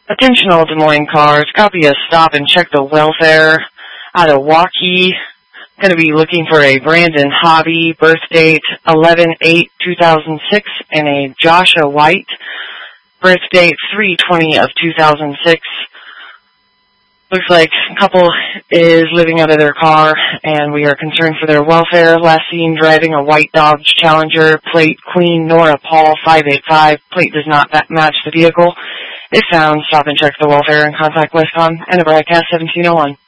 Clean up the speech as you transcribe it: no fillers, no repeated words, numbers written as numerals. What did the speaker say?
Attention all Des Moines cars, copy a stop and check the welfare out of Waukee. Going to be looking for a Brandon Hobby, birth date 11/8/2006, and a Joshua White, birth date 3/20 of 2006. Looks like a couple is living out of their car, and we are concerned for their welfare. Last seen driving a white Dodge Challenger, plate Queen Nora Paul 585. Plate does not match the vehicle. If found, stop and check the welfare and contact Westcon and the broadcast 1701.